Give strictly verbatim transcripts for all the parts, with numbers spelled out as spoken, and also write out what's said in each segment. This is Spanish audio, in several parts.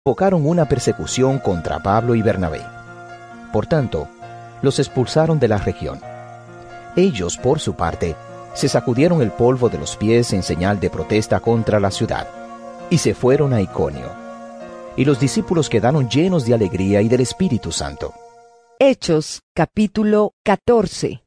provocaron una persecución contra Pablo y Bernabé. Por tanto, los expulsaron de la región. Ellos, por su parte, se sacudieron el polvo de los pies en señal de protesta contra la ciudad, y se fueron a Iconio. Y los discípulos quedaron llenos de alegría y del Espíritu Santo. Hechos, capítulo catorce.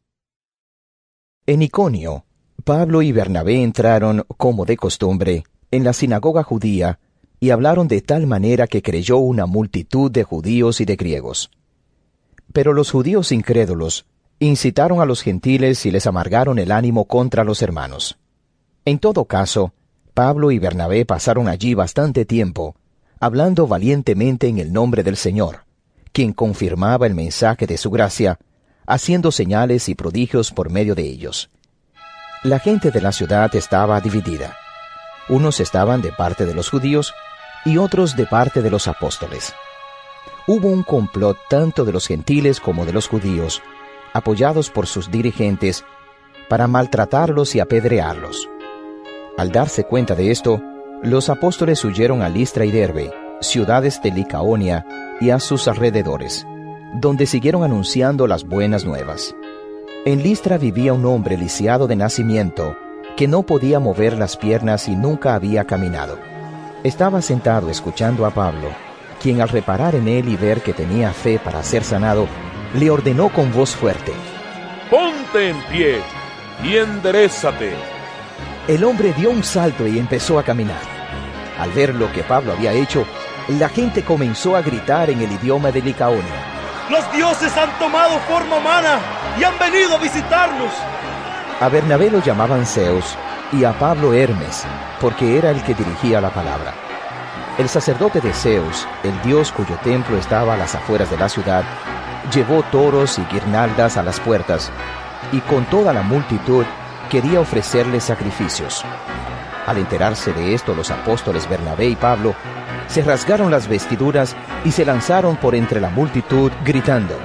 En Iconio, Pablo y Bernabé entraron, como de costumbre, en la sinagoga judía, y hablaron de tal manera que creyó una multitud de judíos y de griegos. Pero los judíos incrédulos incitaron a los gentiles y les amargaron el ánimo contra los hermanos. En todo caso, Pablo y Bernabé pasaron allí bastante tiempo, hablando valientemente en el nombre del Señor, quien confirmaba el mensaje de su gracia, haciendo señales y prodigios por medio de ellos. La gente de la ciudad estaba dividida. Unos estaban de parte de los judíos y otros de parte de los apóstoles. Hubo un complot tanto de los gentiles como de los judíos, apoyados por sus dirigentes, para maltratarlos y apedrearlos. Al darse cuenta de esto, los apóstoles huyeron a Listra y Derbe, ciudades de Licaonia y a sus alrededores, donde siguieron anunciando las buenas nuevas. En Listra vivía un hombre lisiado de nacimiento, que no podía mover las piernas y nunca había caminado. Estaba sentado escuchando a Pablo, quien al reparar en él y ver que tenía fe para ser sanado, le ordenó con voz fuerte: «Ponte en pie y enderézate». El hombre dio un salto y empezó a caminar. Al ver lo que Pablo había hecho, la gente comenzó a gritar en el idioma de Licaonia: «¡Los dioses han tomado forma humana y han venido a visitarnos!». A Bernabé lo llamaban Zeus y a Pablo Hermes, porque era el que dirigía la palabra. El sacerdote de Zeus, el dios cuyo templo estaba a las afueras de la ciudad, llevó toros y guirnaldas a las puertas, y con toda la multitud quería ofrecerle sacrificios. Al enterarse de esto, los apóstoles Bernabé y Pablo se rasgaron las vestiduras y se lanzaron por entre la multitud, gritando: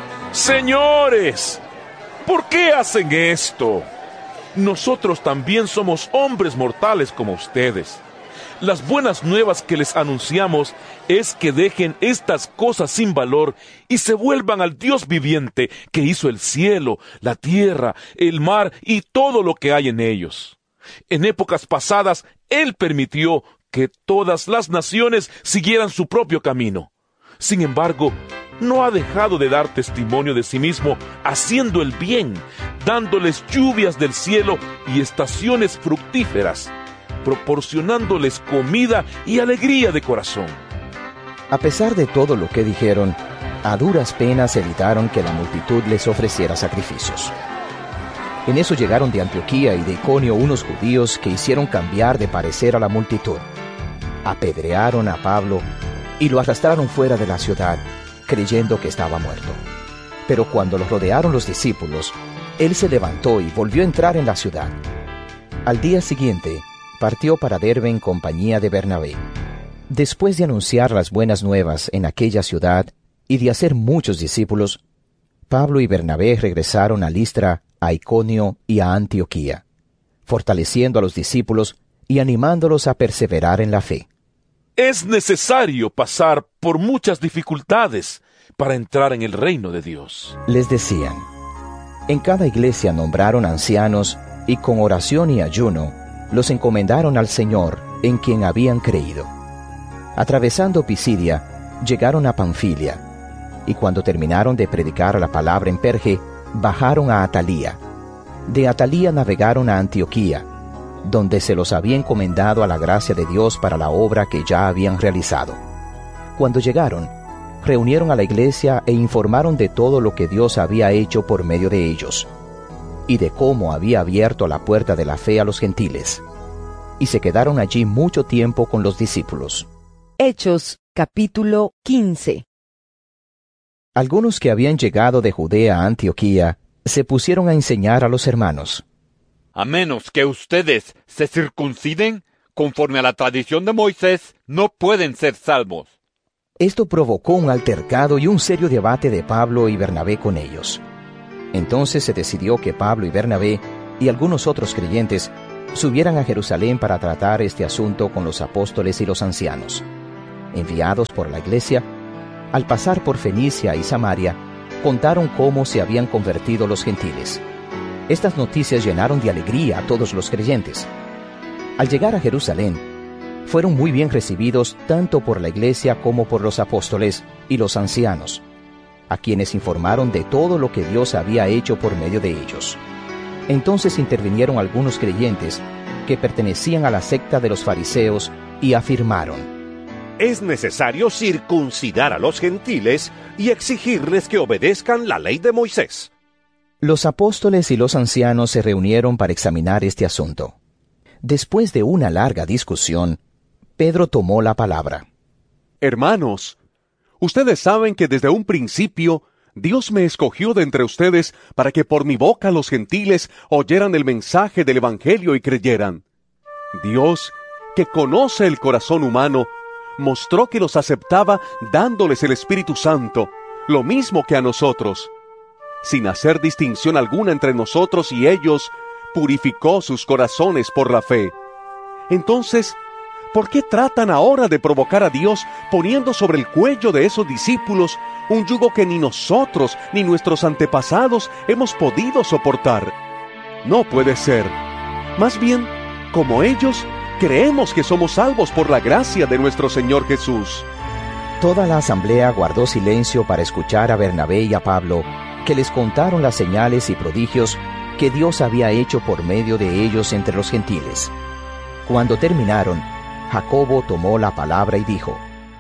«Señores, ¿por qué hacen esto? Nosotros también somos hombres mortales como ustedes. Las buenas nuevas que les anunciamos es que dejen estas cosas sin valor y se vuelvan al Dios viviente que hizo el cielo, la tierra, el mar y todo lo que hay en ellos. En épocas pasadas, Él permitió que todas las naciones siguieran su propio camino. Sin embargo, no ha dejado de dar testimonio de sí mismo, haciendo el bien, dándoles lluvias del cielo y estaciones fructíferas, proporcionándoles comida y alegría de corazón». A pesar de todo lo que dijeron, a duras penas evitaron que la multitud les ofreciera sacrificios. En eso llegaron de Antioquía y de Iconio unos judíos que hicieron cambiar de parecer a la multitud. Apedrearon a Pablo y lo arrastraron fuera de la ciudad, creyendo que estaba muerto. Pero cuando lo rodearon los discípulos, él se levantó y volvió a entrar en la ciudad. Al día siguiente, partió para Derbe en compañía de Bernabé. Después de anunciar las buenas nuevas en aquella ciudad y de hacer muchos discípulos, Pablo y Bernabé regresaron a Listra, a Iconio y a Antioquía, fortaleciendo a los discípulos y animándolos a perseverar en la fe. Es necesario pasar por muchas dificultades para entrar en el reino de Dios, les decían. En cada iglesia nombraron ancianos y con oración y ayuno los encomendaron al Señor en quien habían creído. Atravesando Pisidia, llegaron a Panfilia, y cuando terminaron de predicar la palabra en Perge, bajaron a Atalía. De Atalía navegaron a Antioquía, donde se los había encomendado a la gracia de Dios para la obra que ya habían realizado. Cuando llegaron, reunieron a la iglesia e informaron de todo lo que Dios había hecho por medio de ellos, y de cómo había abierto la puerta de la fe a los gentiles. Y se quedaron allí mucho tiempo con los discípulos. Hechos, capítulo quince. Algunos que habían llegado de Judea a Antioquía se pusieron a enseñar a los hermanos: «A menos que ustedes se circunciden, conforme a la tradición de Moisés, no pueden ser salvos». Esto provocó un altercado y un serio debate de Pablo y Bernabé con ellos. Entonces se decidió que Pablo y Bernabé y algunos otros creyentes subieran a Jerusalén para tratar este asunto con los apóstoles y los ancianos. enviados por la iglesia, al pasar por Fenicia y Samaria, contaron cómo se habían convertido los gentiles. Estas noticias llenaron de alegría a todos los creyentes. Al llegar a Jerusalén, fueron muy bien recibidos tanto por la iglesia como por los apóstoles y los ancianos, a quienes informaron de todo lo que Dios había hecho por medio de ellos. Entonces intervinieron algunos creyentes que pertenecían a la secta de los fariseos y afirmaron: es necesario circuncidar a los gentiles y exigirles que obedezcan la ley de Moisés. Los apóstoles y los ancianos se reunieron para examinar este asunto. Después de una larga discusión, Pedro tomó la palabra. Hermanos, ustedes saben que desde un principio Dios me escogió de entre ustedes para que por mi boca los gentiles oyeran el mensaje del Evangelio y creyeran. Dios, que conoce el corazón humano, mostró que los aceptaba dándoles el Espíritu Santo, lo mismo que a nosotros. Sin hacer distinción alguna entre nosotros y ellos, purificó sus corazones por la fe. Entonces, ¿por qué tratan ahora de provocar a Dios poniendo sobre el cuello de esos discípulos un yugo que ni nosotros ni nuestros antepasados hemos podido soportar? No puede ser. Más bien, como ellos, creemos que somos salvos por la gracia de nuestro Señor Jesús. Toda la asamblea guardó silencio para escuchar a Bernabé y a Pablo, que les contaron las señales y prodigios que Dios había hecho por medio de ellos entre los gentiles. Cuando terminaron, Jacobo tomó la palabra y dijo: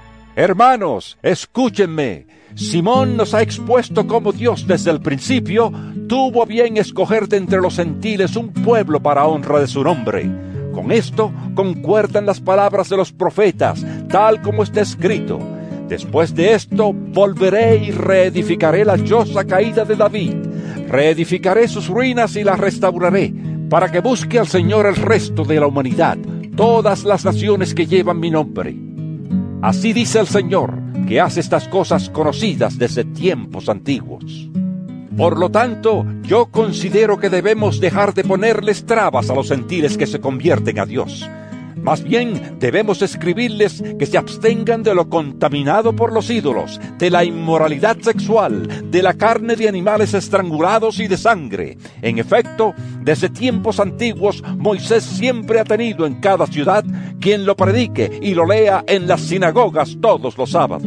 Hermanos, escúchenme. Simón nos ha expuesto cómo Dios desde el principio tuvo a bien escoger de entre los gentiles un pueblo para honra de su nombre. Con esto concuerdan las palabras de los profetas, tal como está escrito: después de esto volveré y reedificaré la choza caída de David. Reedificaré sus ruinas y las restauraré, para que busque al Señor el resto de la humanidad, todas las naciones que llevan mi nombre. Así dice el Señor, que hace estas cosas conocidas desde tiempos antiguos. Por lo tanto, yo considero que debemos dejar de ponerles trabas a los gentiles que se convierten a Dios. Más bien, debemos escribirles que se abstengan de lo contaminado por los ídolos, de la inmoralidad sexual, de la carne de animales estrangulados y de sangre. En efecto, desde tiempos antiguos, Moisés siempre ha tenido en cada ciudad quien lo predique y lo lea en las sinagogas todos los sábados.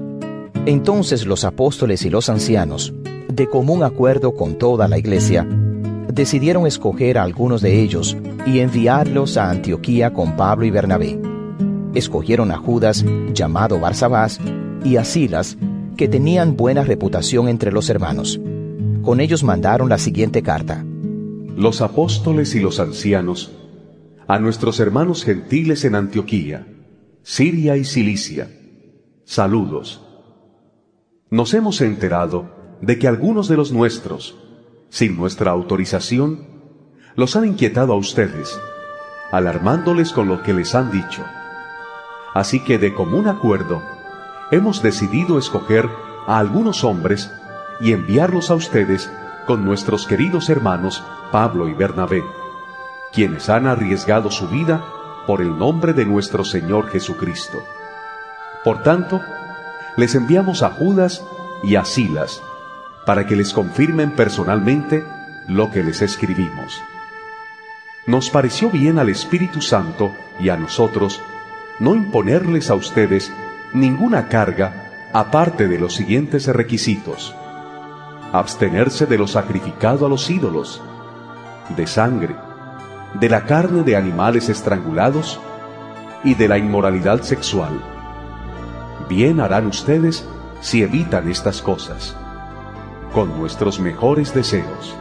Entonces los apóstoles y los ancianos, de común acuerdo con toda la iglesia, decidieron escoger a algunos de ellos y enviarlos a Antioquía con Pablo y Bernabé. Escogieron a Judas, llamado Barsabás, y a Silas, que tenían buena reputación entre los hermanos. Con ellos mandaron la siguiente carta: Los apóstoles y los ancianos, a nuestros hermanos gentiles en Antioquía, Siria y Cilicia, saludos. Nos hemos enterado de que algunos de los nuestros, sin nuestra autorización, los han inquietado a ustedes, alarmándoles con lo que les han dicho. Así que de común acuerdo, hemos decidido escoger a algunos hombres y enviarlos a ustedes con nuestros queridos hermanos Pablo y Bernabé, quienes han arriesgado su vida por el nombre de nuestro Señor Jesucristo. Por tanto, les enviamos a Judas y a Silas, para que les confirmen personalmente lo que les escribimos. Nos pareció bien al Espíritu Santo y a nosotros no imponerles a ustedes ninguna carga aparte de los siguientes requisitos: abstenerse de lo sacrificado a los ídolos, de sangre, de la carne de animales estrangulados y de la inmoralidad sexual. Bien harán ustedes si evitan estas cosas. Con nuestros mejores deseos.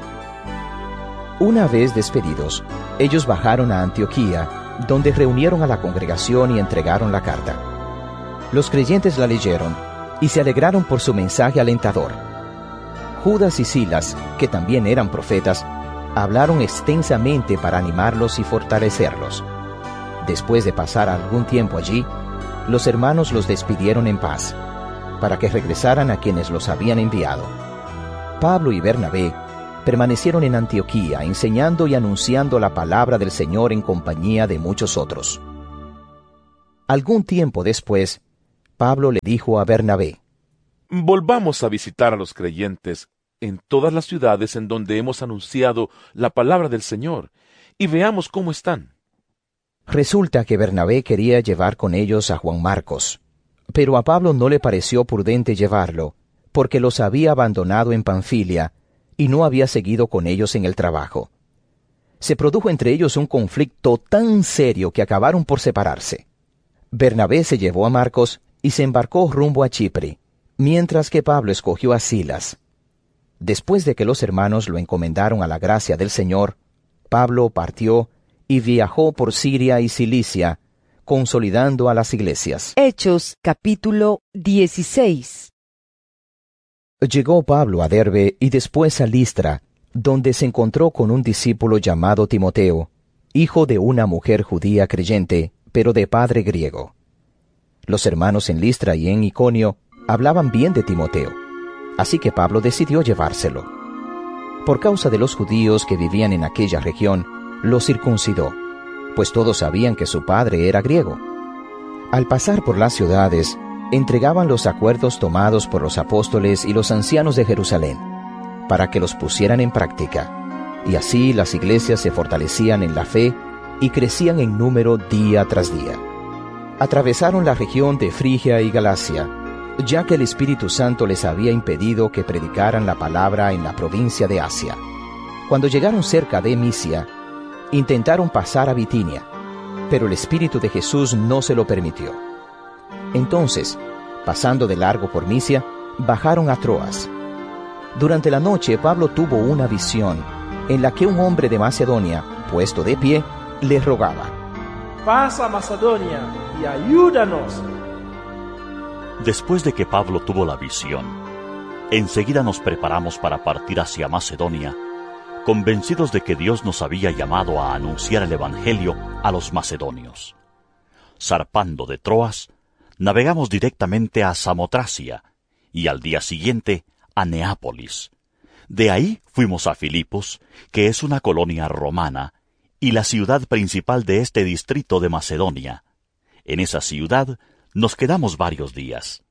Una vez despedidos, ellos bajaron a Antioquía, donde reunieron a la congregación y entregaron la carta. Los creyentes la leyeron y se alegraron por su mensaje alentador. Judas y Silas, que también eran profetas, hablaron extensamente para animarlos y fortalecerlos. Después de pasar algún tiempo allí, los hermanos los despidieron en paz, para que regresaran a quienes los habían enviado. Pablo y Bernabé permanecieron en Antioquía, enseñando y anunciando la palabra del Señor en compañía de muchos otros. Algún tiempo después, Pablo le dijo a Bernabé: Volvamos a visitar a los creyentes en todas las ciudades en donde hemos anunciado la palabra del Señor, y veamos cómo están. Resulta que Bernabé quería llevar con ellos a Juan Marcos, pero a Pablo no le pareció prudente llevarlo, porque los había abandonado en Panfilia y no había seguido con ellos en el trabajo. Se produjo entre ellos un conflicto tan serio que acabaron por separarse. Bernabé se llevó a Marcos y se embarcó rumbo a Chipre, mientras que Pablo escogió a Silas. Después de que los hermanos lo encomendaron a la gracia del Señor, Pablo partió y viajó por Siria y Cilicia, consolidando a las iglesias. Hechos capítulo dieciséis. Llegó Pablo a Derbe y después a Listra, donde se encontró con un discípulo llamado Timoteo, hijo de una mujer judía creyente, pero de padre griego. Los hermanos en Listra y en Iconio hablaban bien de Timoteo, así que Pablo decidió llevárselo. Por causa de los judíos que vivían en aquella región, lo circuncidó, pues todos sabían que su padre era griego. Al pasar por las ciudades, entregaban los acuerdos tomados por los apóstoles y los ancianos de Jerusalén, para que los pusieran en práctica, y así las iglesias se fortalecían en la fe y crecían en número día tras día. Atravesaron la región de Frigia y Galacia, ya que el Espíritu Santo les había impedido que predicaran la palabra en la provincia de Asia. Cuando llegaron cerca de Misia, intentaron pasar a Bitinia, pero el Espíritu de Jesús no se lo permitió. Entonces, pasando de largo por Misia, bajaron a Troas. Durante la noche Pablo tuvo una visión, en la que un hombre de Macedonia, puesto de pie, le rogaba: Pasa a Macedonia y ayúdanos. Después de que Pablo tuvo la visión, enseguida nos preparamos para partir hacia Macedonia, convencidos de que Dios nos había llamado a anunciar el Evangelio a los macedonios. Zarpando de Troas, navegamos directamente a Samotracia y al día siguiente a Neápolis. De ahí fuimos a Filipos, que es una colonia romana y la ciudad principal de este distrito de Macedonia. En esa ciudad nos quedamos varios días.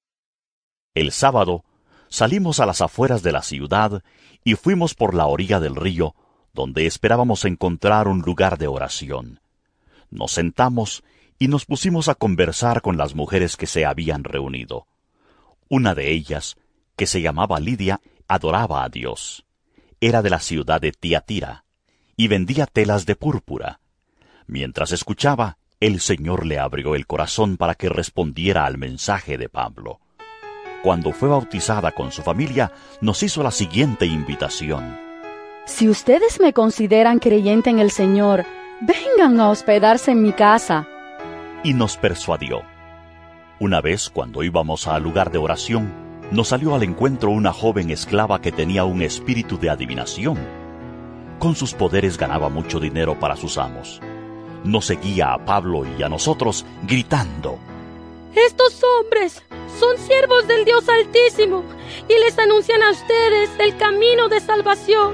El sábado salimos a las afueras de la ciudad y fuimos por la orilla del río, donde esperábamos encontrar un lugar de oración. Nos sentamos y nos pusimos a conversar con las mujeres que se habían reunido. Una de ellas, que se llamaba Lidia, adoraba a Dios. Era de la ciudad de Tiatira y vendía telas de púrpura. Mientras escuchaba, el Señor le abrió el corazón para que respondiera al mensaje de Pablo. Cuando fue bautizada con su familia, nos hizo la siguiente invitación: Si ustedes me consideran creyente en el Señor, vengan a hospedarse en mi casa. Y nos persuadió. Una vez, cuando íbamos al lugar de oración, nos salió al encuentro una joven esclava que tenía un espíritu de adivinación. Con sus poderes ganaba mucho dinero para sus amos. Nos seguía a Pablo y a nosotros gritando: Estos hombres son siervos del Dios Altísimo y les anuncian a ustedes el camino de salvación.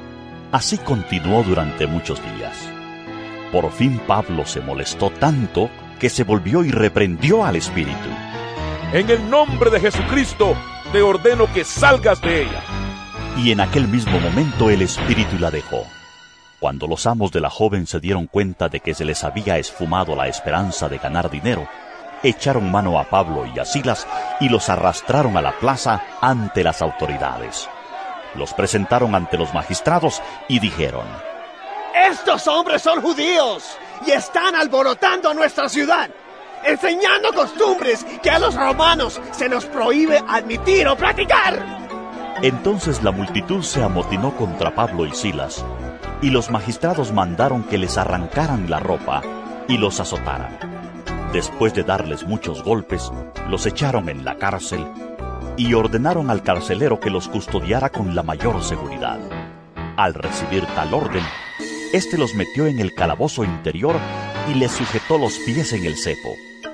Así continuó durante muchos días. Por fin Pablo se molestó tanto que se volvió y reprendió al espíritu. En el nombre de Jesucristo, te ordeno que salgas de ella. Y en aquel mismo momento el espíritu la dejó. Cuando los amos de la joven se dieron cuenta de que se les había esfumado la esperanza de ganar dinero, echaron mano a Pablo y a Silas y los arrastraron a la plaza ante las autoridades. Los presentaron ante los magistrados y dijeron: Estos hombres son judíos y están alborotando nuestra ciudad, enseñando costumbres que a los romanos se nos prohíbe admitir o practicar. Entonces la multitud se amotinó contra Pablo y Silas, y los magistrados mandaron que les arrancaran la ropa y los azotaran. Después de darles muchos golpes, los echaron en la cárcel y ordenaron al carcelero que los custodiara con la mayor seguridad. Al recibir tal orden, éste los metió en el calabozo interior y les sujetó los pies en el cepo.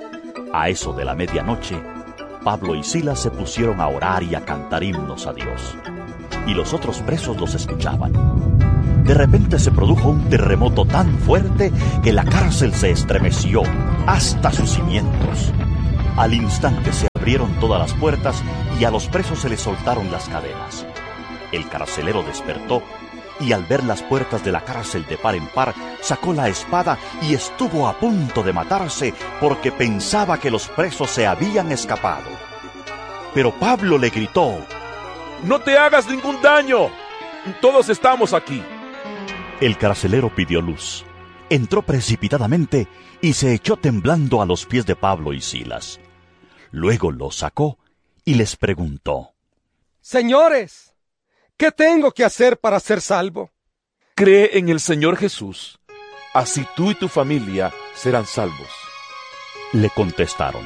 A eso de la medianoche, Pablo y Silas se pusieron a orar y a cantar himnos a Dios, y los otros presos los escuchaban. De repente se produjo un terremoto tan fuerte que la cárcel se estremeció hasta sus cimientos. Al instante se abrieron todas las puertas y a los presos se les soltaron las cadenas. El carcelero despertó y al ver las puertas de la cárcel de par en par, sacó la espada y estuvo a punto de matarse porque pensaba que los presos se habían escapado. Pero Pablo le gritó: ¡No te hagas ningún daño! Todos estamos aquí. El carcelero pidió luz, entró precipitadamente y se echó temblando a los pies de Pablo y Silas. Luego los sacó y les preguntó: Señores, ¿qué tengo que hacer para ser salvo? Cree en el Señor Jesús, así tú y tu familia serán salvos. Le contestaron.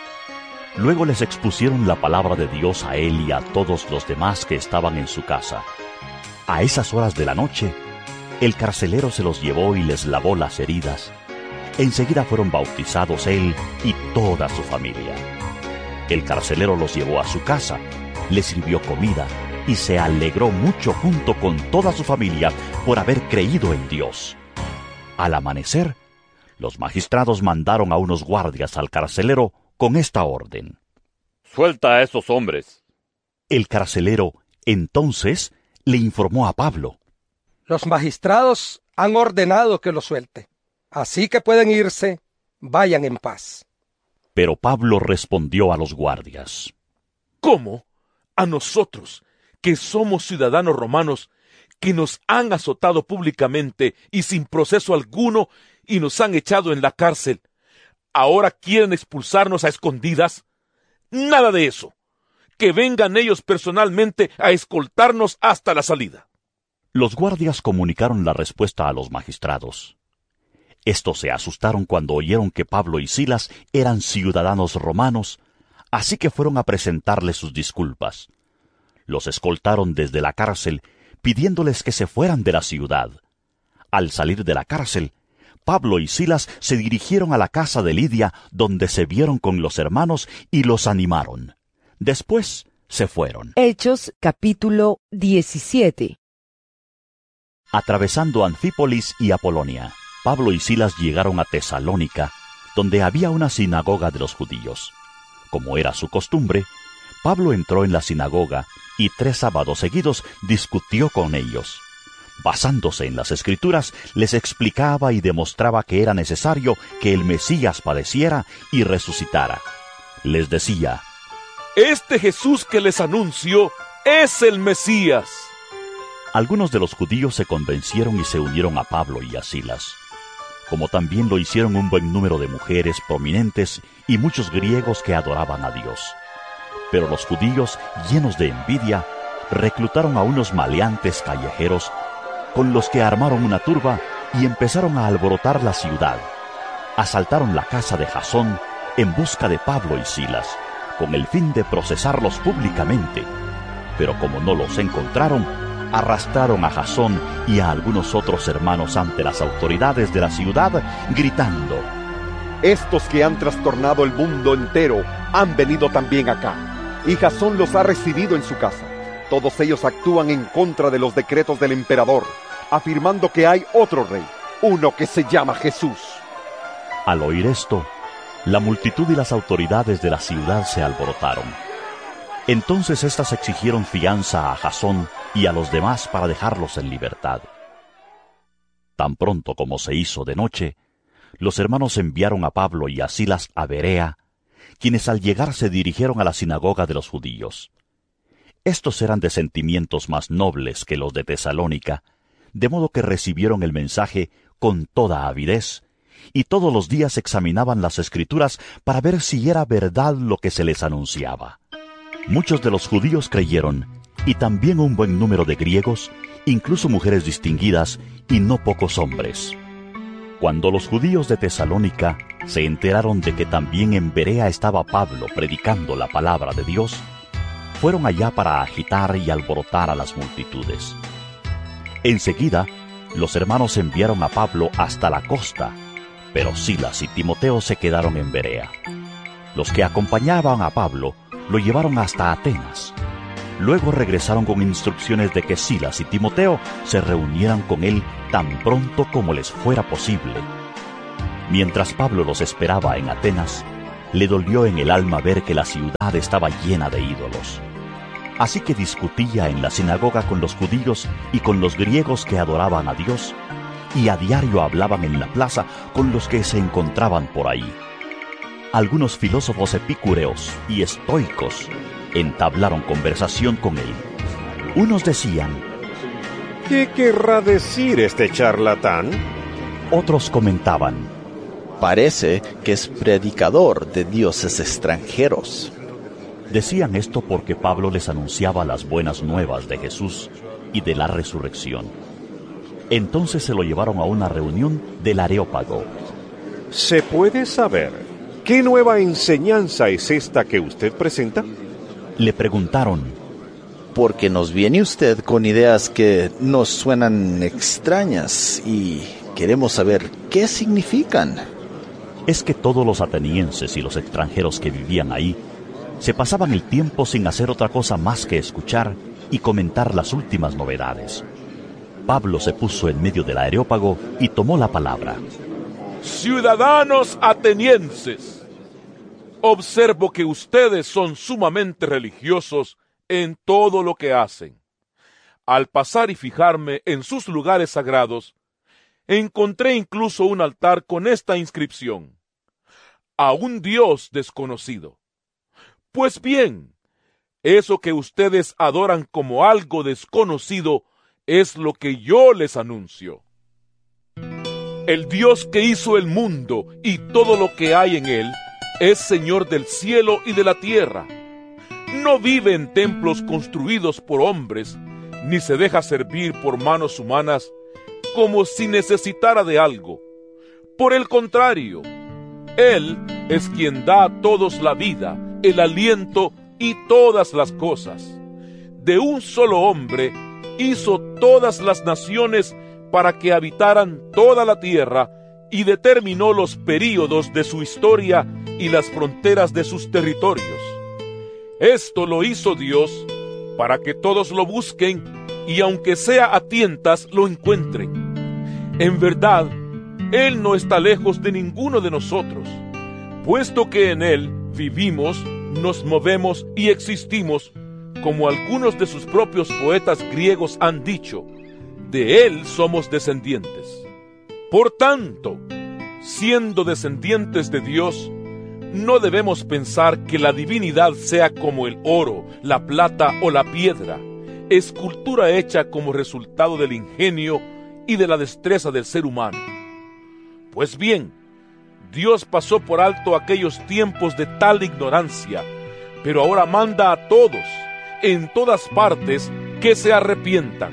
Luego les expusieron la palabra de Dios a él y a todos los demás que estaban en su casa. A esas horas de la noche, el carcelero se los llevó y les lavó las heridas. Enseguida fueron bautizados él y toda su familia. El carcelero los llevó a su casa, les sirvió comida y se alegró mucho junto con toda su familia por haber creído en Dios. Al amanecer, los magistrados mandaron a unos guardias al carcelero con esta orden: Suelta a esos hombres. El carcelero entonces le informó a Pablo: Los magistrados han ordenado que los suelte, así que pueden irse, vayan en paz. Pero Pablo respondió a los guardias: ¿Cómo? A nosotros, que somos ciudadanos romanos, que nos han azotado públicamente y sin proceso alguno y nos han echado en la cárcel, ¿ahora quieren expulsarnos a escondidas? Nada de eso. Que vengan ellos personalmente a escoltarnos hasta la salida. Los guardias comunicaron la respuesta a los magistrados. Estos se asustaron cuando oyeron que Pablo y Silas eran ciudadanos romanos, así que fueron a presentarles sus disculpas. Los escoltaron desde la cárcel, pidiéndoles que se fueran de la ciudad. Al salir de la cárcel, Pablo y Silas se dirigieron a la casa de Lidia, donde se vieron con los hermanos y los animaron. Después se fueron. Hechos capítulo diecisiete. Atravesando Anfípolis y Apolonia, Pablo y Silas llegaron a Tesalónica, donde había una sinagoga de los judíos. Como era su costumbre, Pablo entró en la sinagoga y tres sábados seguidos discutió con ellos. Basándose en las Escrituras, les explicaba y demostraba que era necesario que el Mesías padeciera y resucitara. Les decía: Este Jesús que les anuncio es el Mesías. Algunos de los judíos se convencieron y se unieron a Pablo y a Silas, como también lo hicieron un buen número de mujeres prominentes y muchos griegos que adoraban a Dios. Pero los judíos, llenos de envidia, reclutaron a unos maleantes callejeros, con los que armaron una turba y empezaron a alborotar la ciudad. Asaltaron la casa de Jasón en busca de Pablo y Silas, con el fin de procesarlos públicamente. Pero como no los encontraron, arrastraron a Jasón y a algunos otros hermanos ante las autoridades de la ciudad, gritando: Estos que han trastornado el mundo entero han venido también acá, y Jasón los ha recibido en su casa. Todos ellos actúan en contra de los decretos del emperador, afirmando que hay otro rey, uno que se llama Jesús. Al oír esto, la multitud y las autoridades de la ciudad se alborotaron. Entonces éstas exigieron fianza a Jasón y a los demás para dejarlos en libertad. Tan pronto como se hizo de noche, los hermanos enviaron a Pablo y a Silas a Berea, quienes al llegar se dirigieron a la sinagoga de los judíos. Estos eran de sentimientos más nobles que los de Tesalónica, de modo que recibieron el mensaje con toda avidez, y todos los días examinaban las Escrituras para ver si era verdad lo que se les anunciaba. Muchos de los judíos creyeron, y también un buen número de griegos, incluso mujeres distinguidas, y no pocos hombres. Cuando los judíos de Tesalónica se enteraron de que también en Berea estaba Pablo predicando la palabra de Dios, fueron allá para agitar y alborotar a las multitudes. Enseguida, los hermanos enviaron a Pablo hasta la costa, pero Silas y Timoteo se quedaron en Berea. Los que acompañaban a Pablo lo llevaron hasta Atenas. Luego regresaron con instrucciones de que Silas y Timoteo se reunieran con él tan pronto como les fuera posible. Mientras Pablo los esperaba en Atenas, le dolió en el alma ver que la ciudad estaba llena de ídolos. Así que discutía en la sinagoga con los judíos y con los griegos que adoraban a Dios, y a diario hablaban en la plaza con los que se encontraban por ahí. Algunos filósofos epicúreos y estoicos entablaron conversación con él. Unos decían: ¿qué querrá decir este charlatán? Otros comentaban: parece que es predicador de dioses extranjeros. Decían esto porque Pablo les anunciaba las buenas nuevas de Jesús y de la resurrección. Entonces se lo llevaron a una reunión del Areópago. ¿Se puede saber qué nueva enseñanza es esta que usted presenta? Le preguntaron: porque nos viene usted con ideas que nos suenan extrañas y queremos saber qué significan. Es que todos los atenienses y los extranjeros que vivían ahí se pasaban el tiempo sin hacer otra cosa más que escuchar y comentar las últimas novedades. Pablo se puso en medio del Areópago y tomó la palabra. Ciudadanos atenienses, observo que ustedes son sumamente religiosos en todo lo que hacen. Al pasar y fijarme en sus lugares sagrados, encontré incluso un altar con esta inscripción: a un Dios desconocido. Pues bien, eso que ustedes adoran como algo desconocido es lo que yo les anuncio. El Dios que hizo el mundo y todo lo que hay en él es Señor del cielo y de la tierra. No vive en templos construidos por hombres, ni se deja servir por manos humanas como si necesitara de algo. Por el contrario, Él es quien da a todos la vida, el aliento y todas las cosas. De un solo hombre hizo todas las naciones para que habitaran toda la tierra y determinó los períodos de su historia y las fronteras de sus territorios. Esto lo hizo Dios para que todos lo busquen y aunque sea a tientas lo encuentren. En verdad, Él no está lejos de ninguno de nosotros, puesto que en Él vivimos, nos movemos y existimos, como algunos de sus propios poetas griegos han dicho, de Él somos descendientes. Por tanto, siendo descendientes de Dios, no debemos pensar que la divinidad sea como el oro, la plata o la piedra, escultura hecha como resultado del ingenio y de la destreza del ser humano. Pues bien, Dios pasó por alto aquellos tiempos de tal ignorancia, pero ahora manda a todos, en todas partes, que se arrepientan.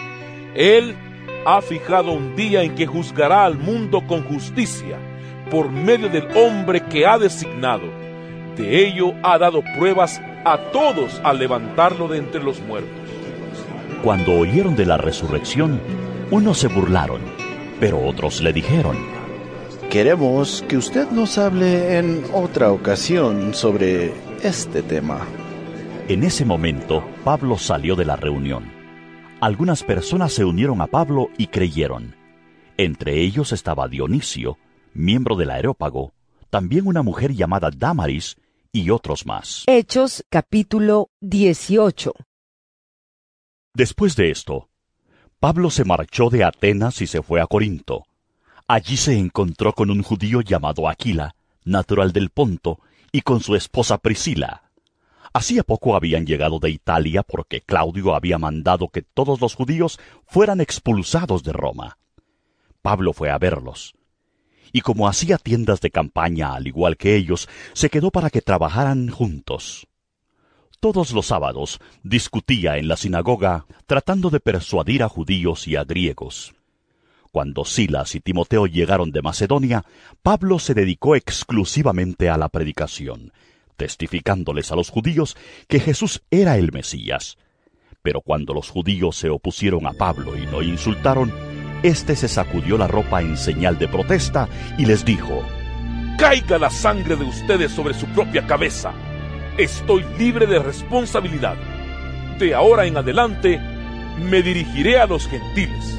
Él ha fijado un día en que juzgará al mundo con justicia, por medio del hombre que ha designado. De ello ha dado pruebas a todos al levantarlo de entre los muertos. Cuando oyeron de la resurrección, unos se burlaron, pero otros le dijeron: queremos que usted nos hable en otra ocasión sobre este tema. En ese momento, Pablo salió de la reunión. Algunas personas se unieron a Pablo y creyeron. Entre ellos estaba Dionisio, miembro del Areópago, también una mujer llamada Dámaris y otros más. Hechos capítulo dieciocho. Después de esto, Pablo se marchó de Atenas y se fue a Corinto. Allí se encontró con un judío llamado Aquila, natural del Ponto, y con su esposa Priscila. Hacía poco habían llegado de Italia porque Claudio había mandado que todos los judíos fueran expulsados de Roma. Pablo fue a verlos. Y como hacía tiendas de campaña al igual que ellos, se quedó para que trabajaran juntos. Todos los sábados discutía en la sinagoga, tratando de persuadir a judíos y a griegos. Cuando Silas y Timoteo llegaron de Macedonia, Pablo se dedicó exclusivamente a la predicación, testificándoles a los judíos que Jesús era el Mesías. Pero cuando los judíos se opusieron a Pablo y lo insultaron, éste se sacudió la ropa en señal de protesta y les dijo: ¡caiga la sangre de ustedes sobre su propia cabeza! Estoy libre de responsabilidad. De ahora en adelante, me dirigiré a los gentiles.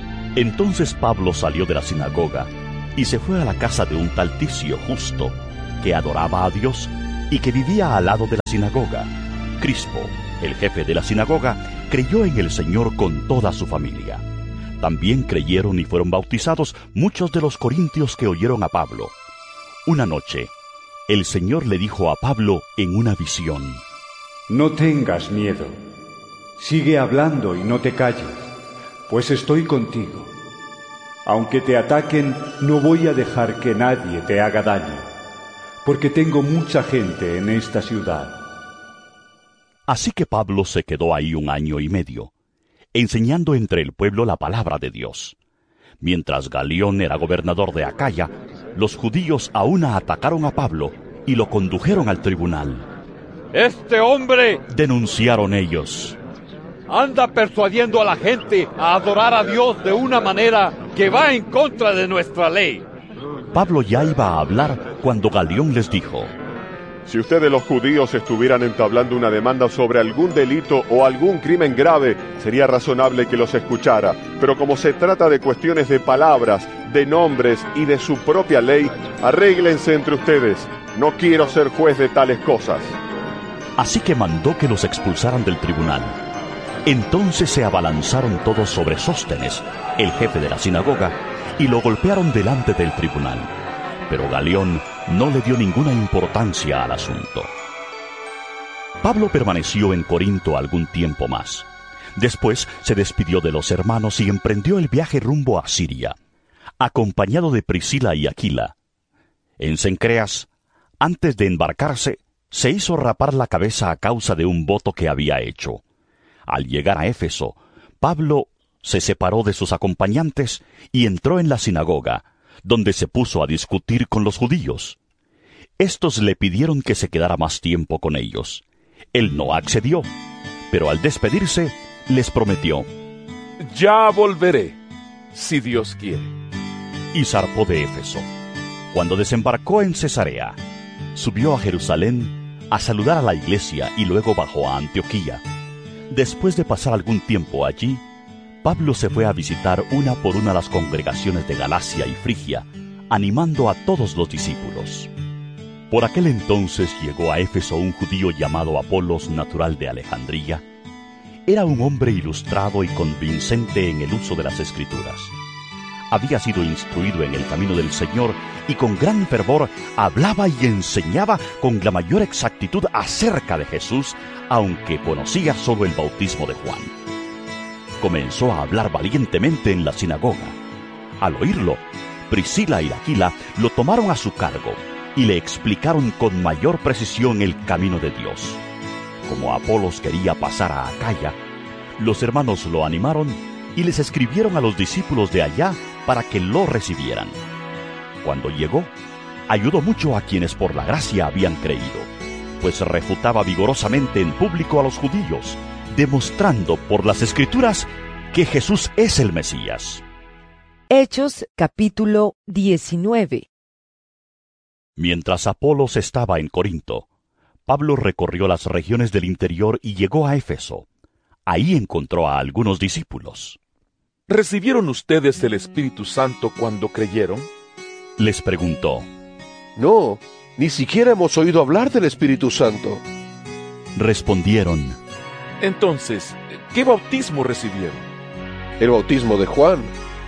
Entonces Pablo salió de la sinagoga y se fue a la casa de un tal Ticio Justo, que adoraba a Dios y que vivía al lado de la sinagoga. Crispo, el jefe de la sinagoga, creyó en el Señor con toda su familia. También creyeron y fueron bautizados muchos de los corintios que oyeron a Pablo. Una noche, el Señor le dijo a Pablo en una visión: No tengas miedo. Sigue hablando y no te calles, pues estoy contigo. Aunque te ataquen, no voy a dejar que nadie te haga daño, porque tengo mucha gente en esta ciudad. Así que Pablo se quedó ahí un año y medio, enseñando entre el pueblo la palabra de Dios. Mientras Galión era gobernador de Acaya, los judíos aún atacaron a Pablo y lo condujeron al tribunal. ¡Este hombre!, denunciaron ellos, anda persuadiendo a la gente a adorar a Dios de una manera que va en contra de nuestra ley. Pablo ya iba a hablar cuando Galión les dijo: Si ustedes los judíos estuvieran entablando una demanda sobre algún delito o algún crimen grave, sería razonable que los escuchara. Pero como se trata de cuestiones de palabras, de nombres y de su propia ley, arréglense entre ustedes. No quiero ser juez de tales cosas. Así que mandó que los expulsaran del tribunal. Entonces se abalanzaron todos sobre Sóstenes, el jefe de la sinagoga, y lo golpearon delante del tribunal. Pero Galión no le dio ninguna importancia al asunto. Pablo permaneció en Corinto algún tiempo más. Después se despidió de los hermanos y emprendió el viaje rumbo a Siria, acompañado de Priscila y Aquila. En Cencreas, antes de embarcarse, se hizo rapar la cabeza a causa de un voto que había hecho. Al llegar a Éfeso, Pablo se separó de sus acompañantes y entró en la sinagoga, donde se puso a discutir con los judíos. Estos le pidieron que se quedara más tiempo con ellos. Él no accedió, pero al despedirse, les prometió: Ya volveré, si Dios quiere. Y zarpó de Éfeso. Cuando desembarcó en Cesarea, subió a Jerusalén a saludar a la iglesia y luego bajó a Antioquía. Después de pasar algún tiempo allí, Pablo se fue a visitar una por una las congregaciones de Galacia y Frigia, animando a todos los discípulos. Por aquel entonces llegó a Éfeso un judío llamado Apolos, natural de Alejandría. Era un hombre ilustrado y convincente en el uso de las Escrituras. Había sido instruido en el camino del Señor y con gran fervor hablaba y enseñaba con la mayor exactitud acerca de Jesús, aunque conocía solo el bautismo de Juan. Comenzó a hablar valientemente en la sinagoga. Al oírlo, Priscila y Aquila lo tomaron a su cargo y le explicaron con mayor precisión el camino de Dios. Como Apolos quería pasar a Acaya, los hermanos lo animaron y les escribieron a los discípulos de allá para que lo recibieran. Cuando llegó, ayudó mucho a quienes por la gracia habían creído, pues refutaba vigorosamente en público a los judíos, demostrando por las Escrituras que Jesús es el Mesías. Hechos capítulo diecinueve. Mientras Apolos estaba en Corinto, Pablo recorrió las regiones del interior y llegó a Éfeso. Ahí encontró a algunos discípulos. ¿Recibieron ustedes el Espíritu Santo cuando creyeron?, les preguntó. No, ni siquiera hemos oído hablar del Espíritu Santo. Respondieron. Entonces, ¿qué bautismo recibieron? El bautismo de Juan.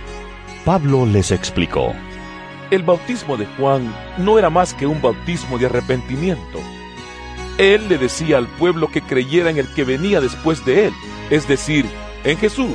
Pablo les explicó. El bautismo de Juan no era más que un bautismo de arrepentimiento. Él le decía al pueblo que creyera en el que venía después de él, es decir, en Jesús.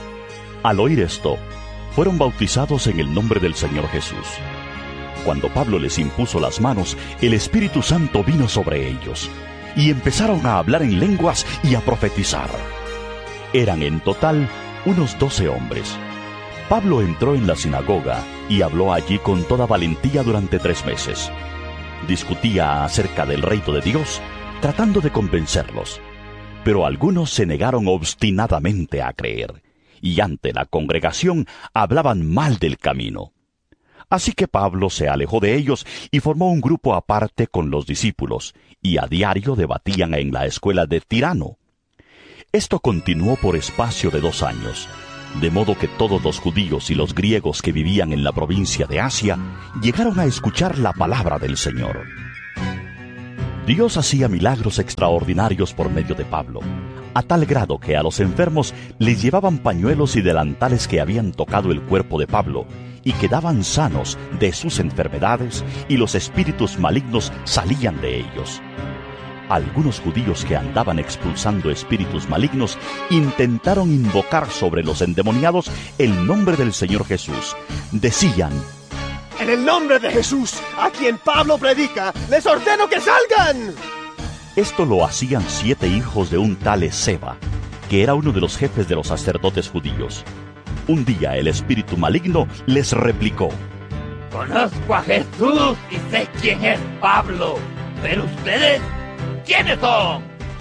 Al oír esto, fueron bautizados en el nombre del Señor Jesús. Cuando Pablo les impuso las manos, el Espíritu Santo vino sobre ellos, y empezaron a hablar en lenguas y a profetizar. Eran en total unos doce hombres. Pablo entró en la sinagoga y habló allí con toda valentía durante tres meses. Discutía acerca del reino de Dios, tratando de convencerlos, pero algunos se negaron obstinadamente a creer, y ante la congregación hablaban mal del camino. Así que Pablo se alejó de ellos y formó un grupo aparte con los discípulos, y a diario debatían en la escuela de Tirano. Esto continuó por espacio de dos años, de modo que todos los judíos y los griegos que vivían en la provincia de Asia llegaron a escuchar la palabra del Señor. Dios hacía milagros extraordinarios por medio de Pablo, a tal grado que a los enfermos les llevaban pañuelos y delantales que habían tocado el cuerpo de Pablo, y quedaban sanos de sus enfermedades, y los espíritus malignos salían de ellos. Algunos judíos que andaban expulsando espíritus malignos intentaron invocar sobre los endemoniados el nombre del Señor Jesús. Decían: en el nombre de Jesús, a quien Pablo predica, les ordeno que salgan. Esto lo hacían siete hijos de un tal Esceva, que era uno de los jefes de los sacerdotes judíos. Un día el espíritu maligno les replicó: conozco a Jesús y sé quién es Pablo, pero ustedes, ¿quiénes son?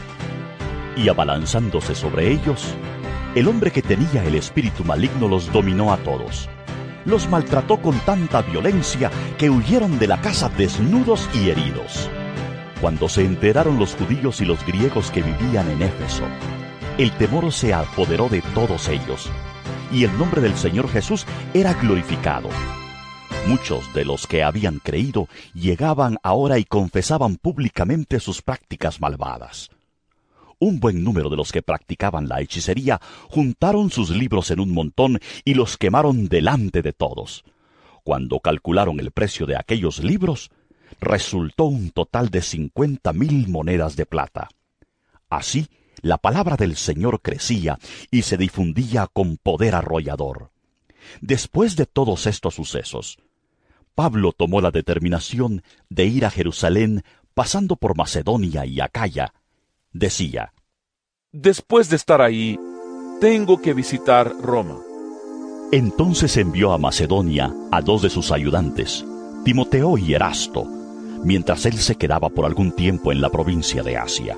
Y abalanzándose sobre ellos, el hombre que tenía el espíritu maligno los dominó a todos. Los maltrató con tanta violencia que huyeron de la casa desnudos y heridos. Cuando se enteraron los judíos y los griegos que vivían en Éfeso, el temor se apoderó de todos ellos, y el nombre del Señor Jesús era glorificado. Muchos de los que habían creído llegaban ahora y confesaban públicamente sus prácticas malvadas. Un buen número de los que practicaban la hechicería juntaron sus libros en un montón y los quemaron delante de todos. Cuando calcularon el precio de aquellos libros, resultó un total de cincuenta mil monedas de plata. Así, la palabra del Señor crecía y se difundía con poder arrollador. Después de todos estos sucesos, Pablo tomó la determinación de ir a Jerusalén pasando por Macedonia y Acaya. Decía: después de estar ahí, tengo que visitar Roma. Entonces envió a Macedonia a dos de sus ayudantes, Timoteo y Erasto, mientras él se quedaba por algún tiempo en la provincia de Asia.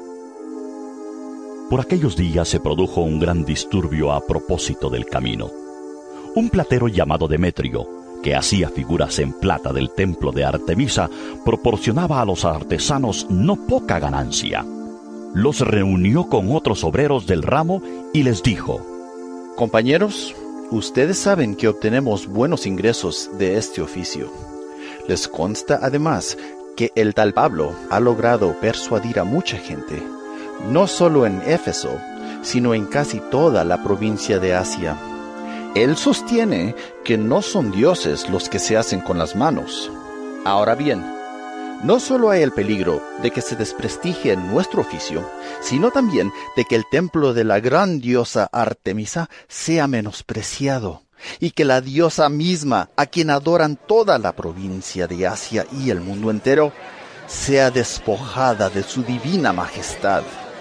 Por aquellos días se produjo un gran disturbio a propósito del camino. Un platero llamado Demetrio, que hacía figuras en plata del templo de Artemisa, proporcionaba a los artesanos no poca ganancia. Los reunió con otros obreros del ramo y les dijo: compañeros, ustedes saben que obtenemos buenos ingresos de este oficio. Les consta además que el tal Pablo ha logrado persuadir a mucha gente, no solo en Éfeso, sino en casi toda la provincia de Asia. Él sostiene que no son dioses los que se hacen con las manos. Ahora bien, no solo hay el peligro de que se desprestigie nuestro oficio, sino también de que el templo de la gran diosa Artemisa sea menospreciado, y que la diosa misma, a quien adoran toda la provincia de Asia y el mundo entero, sea despojada de su divina majestad.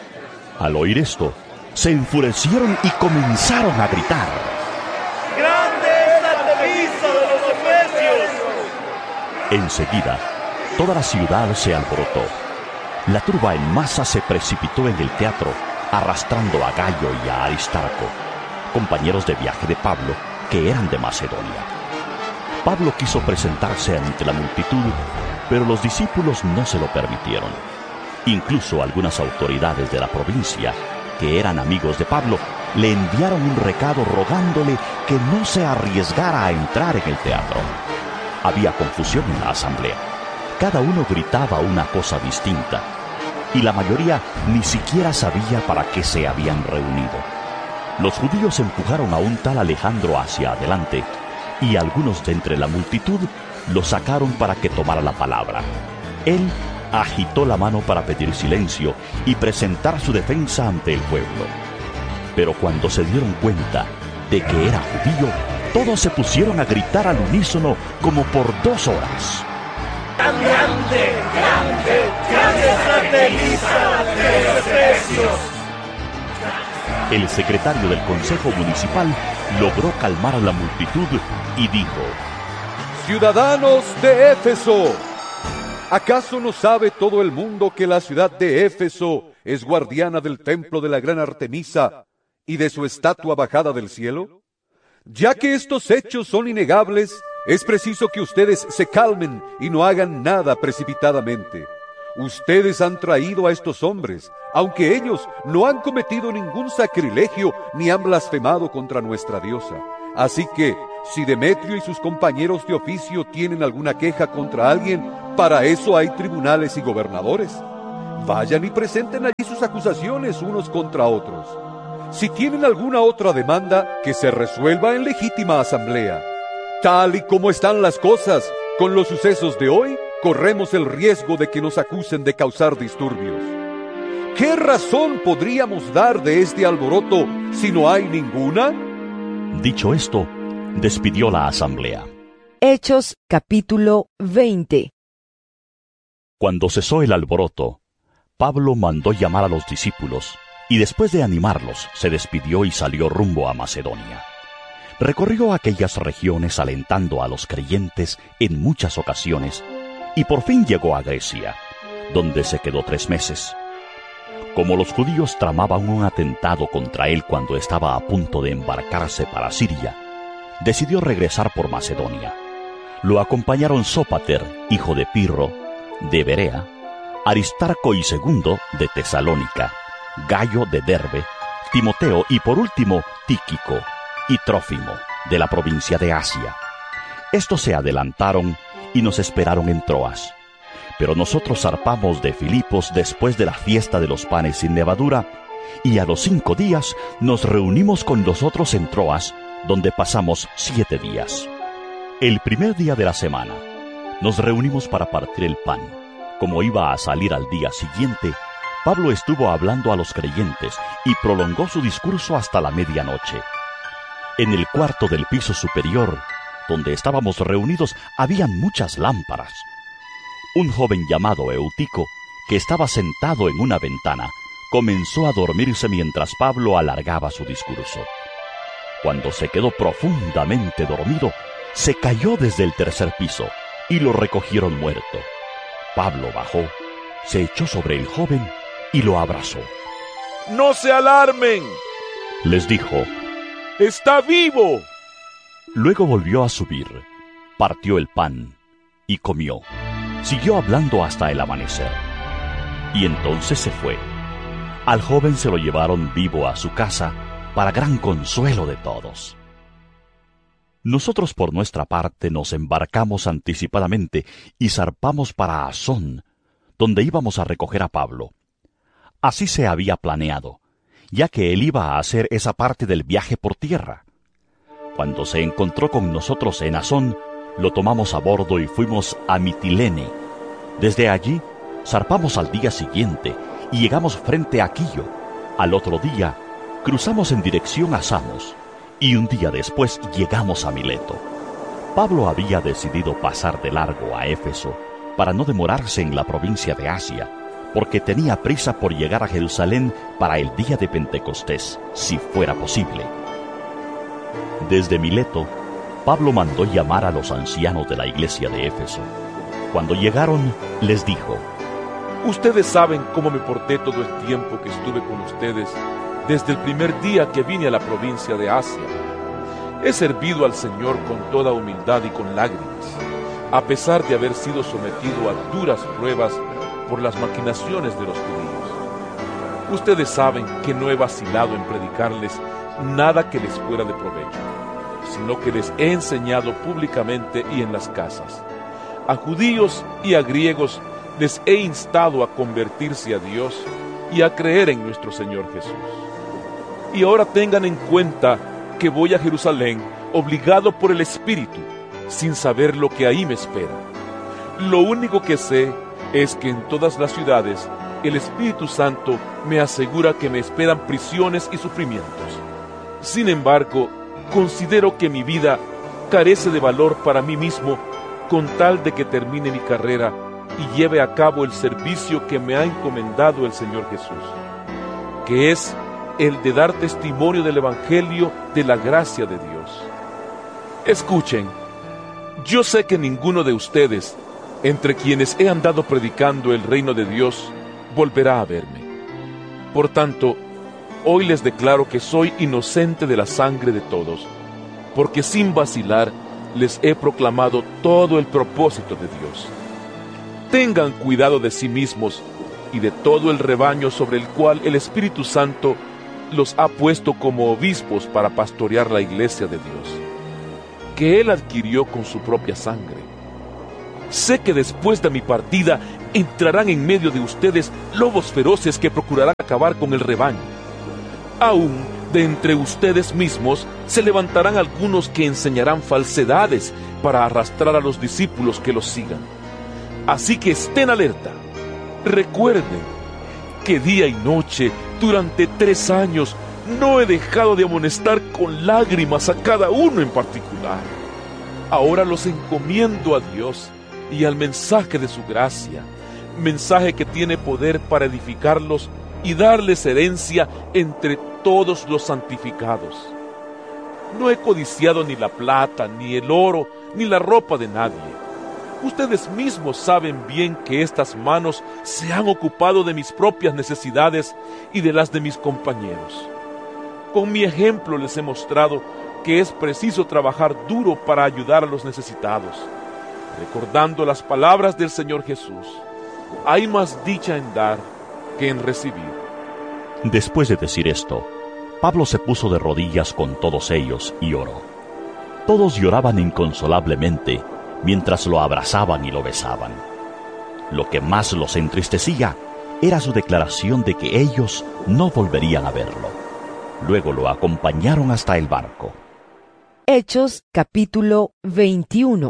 Al oír esto, se enfurecieron y comenzaron a gritar: ¡grande es Artemisa de los Efesios! Enseguida, toda la ciudad se alborotó. La turba en masa se precipitó en el teatro, arrastrando a Gayo y a Aristarco, compañeros de viaje de Pablo, que eran de Macedonia. Pablo quiso presentarse ante la multitud, pero los discípulos no se lo permitieron. Incluso algunas autoridades de la provincia, que eran amigos de Pablo, le enviaron un recado rogándole que no se arriesgara a entrar en el teatro. Había confusión en la asamblea. Cada uno gritaba una cosa distinta, y la mayoría ni siquiera sabía para qué se habían reunido. Los judíos empujaron a un tal Alejandro hacia adelante, y algunos de entre la multitud lo sacaron para que tomara la palabra. Él agitó la mano para pedir silencio y presentar su defensa ante el pueblo. Pero cuando se dieron cuenta de que era judío, todos se pusieron a gritar al unísono como por dos horas: ¡grande, grande, grande es Artemisa de los Efesios! El secretario del Consejo Municipal logró calmar a la multitud y dijo: ciudadanos de Éfeso, ¿acaso no sabe todo el mundo que la ciudad de Éfeso es guardiana del templo de la gran Artemisa y de su estatua bajada del cielo? Ya que estos hechos son innegables, es preciso que ustedes se calmen y no hagan nada precipitadamente. Ustedes han traído a estos hombres, aunque ellos no han cometido ningún sacrilegio ni han blasfemado contra nuestra diosa. Así que, si Demetrio y sus compañeros de oficio tienen alguna queja contra alguien, para eso hay tribunales y gobernadores. vayan y presenten allí sus acusaciones unos contra otros. Si tienen alguna otra demanda, que se resuelva en legítima asamblea. Tal y como están las cosas, con los sucesos de hoy, corremos el riesgo de que nos acusen de causar disturbios. ¿Qué razón podríamos dar de este alboroto si no hay ninguna? Dicho esto, despidió la asamblea. Hechos capítulo veinte. Cuando cesó el alboroto, Pablo mandó llamar a los discípulos y después de animarlos se despidió y salió rumbo a Macedonia. Recorrió aquellas regiones alentando a los creyentes en muchas ocasiones y por fin llegó a Grecia, donde se quedó tres meses. Como los judíos tramaban un atentado contra él cuando estaba a punto de embarcarse para Siria, decidió regresar por Macedonia. Lo acompañaron Sópater, hijo de Pirro, de Berea, Aristarco y Segundo, de Tesalónica, Gayo de Derbe, Timoteo y por último Tíquico y Trófimo, de la provincia de Asia. Estos se adelantaron y nos esperaron en Troas. Pero nosotros zarpamos de Filipos después de la fiesta de los panes sin levadura, y a los cinco días nos reunimos con los otros en Troas, donde pasamos siete días. El primer día de la semana, nos reunimos para partir el pan. Como iba a salir al día siguiente, Pablo estuvo hablando a los creyentes y prolongó su discurso hasta la medianoche. En el cuarto del piso superior, donde estábamos reunidos, habían muchas lámparas. Un joven llamado Eutico, que estaba sentado en una ventana, comenzó a dormirse mientras Pablo alargaba su discurso. Cuando se quedó profundamente dormido, se cayó desde el tercer piso y lo recogieron muerto. Pablo bajó, se echó sobre el joven y lo abrazó. ¡No se alarmen!, les dijo. ¡Está vivo! Luego volvió a subir, partió el pan y comió. Siguió hablando hasta el amanecer. Y entonces se fue. Al joven se lo llevaron vivo a su casa, para gran consuelo de todos. Nosotros por nuestra parte nos embarcamos anticipadamente y zarpamos para Asón, donde íbamos a recoger a Pablo. Así se había planeado, ya que él iba a hacer esa parte del viaje por tierra. Cuando se encontró con nosotros en Asón, lo tomamos a bordo y fuimos a Mitilene. Desde allí, zarpamos al día siguiente y llegamos frente a Quillo. Al otro día, cruzamos en dirección a Samos y un día después llegamos a Mileto. Pablo había decidido pasar de largo a Éfeso para no demorarse en la provincia de Asia, porque tenía prisa por llegar a Jerusalén para el día de Pentecostés, si fuera posible. Desde Mileto, Pablo mandó llamar a los ancianos de la iglesia de Éfeso. Cuando llegaron, les dijo: Ustedes saben cómo me porté todo el tiempo que estuve con ustedes, desde el primer día que vine a la provincia de Asia. He servido al Señor con toda humildad y con lágrimas, a pesar de haber sido sometido a duras pruebas por las maquinaciones de los judíos. Ustedes saben que no he vacilado en predicarles nada que les fuera de provecho, sino que les he enseñado públicamente y en las casas. A judíos y a griegos les he instado a convertirse a Dios y a creer en nuestro Señor Jesús. Y ahora tengan en cuenta que voy a Jerusalén obligado por el Espíritu, sin saber lo que ahí me espera. Lo único que sé es que en todas las ciudades el Espíritu Santo me asegura que me esperan prisiones y sufrimientos. Sin embargo, considero que mi vida carece de valor para mí mismo, con tal de que termine mi carrera y lleve a cabo el servicio que me ha encomendado el Señor Jesús, que es el de dar testimonio del Evangelio de la gracia de Dios. Escuchen, yo sé que ninguno de ustedes, entre quienes he andado predicando el reino de Dios, volverá a verme. Por tanto, hoy les declaro que soy inocente de la sangre de todos, porque sin vacilar les he proclamado todo el propósito de Dios. Tengan cuidado de sí mismos y de todo el rebaño sobre el cual el Espíritu Santo los ha puesto como obispos para pastorear la iglesia de Dios, que Él adquirió con su propia sangre. Sé que después de mi partida entrarán en medio de ustedes lobos feroces que procurarán acabar con el rebaño. Aún de entre ustedes mismos se levantarán algunos que enseñarán falsedades para arrastrar a los discípulos que los sigan. Así que estén alerta. Recuerden que día y noche, durante tres años, no he dejado de amonestar con lágrimas a cada uno en particular. Ahora los encomiendo a Dios y al mensaje de su gracia, mensaje que tiene poder para edificarlos y darles herencia entre todos los santificados. No he codiciado ni la plata, ni el oro, ni la ropa de nadie. Ustedes mismos saben bien que estas manos se han ocupado de mis propias necesidades y de las de mis compañeros. Con mi ejemplo les he mostrado que es preciso trabajar duro para ayudar a los necesitados, recordando las palabras del Señor Jesús. Hay más dicha en dar que en recibir. Después de decir esto, Pablo se puso de rodillas con todos ellos y oró. Todos lloraban inconsolablemente mientras lo abrazaban y lo besaban. Lo que más los entristecía era su declaración de que ellos no volverían a verlo. Luego lo acompañaron hasta el barco. Hechos capítulo veintiuno.